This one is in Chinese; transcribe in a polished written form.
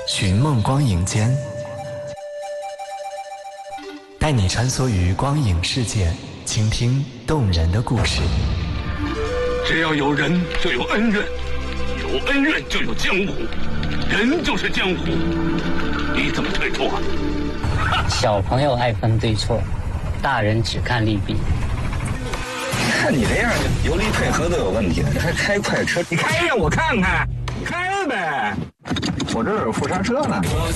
寻梦光影间，带你穿梭于光影世界，倾听动人的故事。 只要有人就有恩怨，有恩怨就有江湖，人就是江湖，你怎么推脱啊？ 小朋友爱分对错，大人只看利弊。 看你这样，油离配合都有问题了，你还开快车？你开让我看看，开呗！我这儿有副刹车呢。 我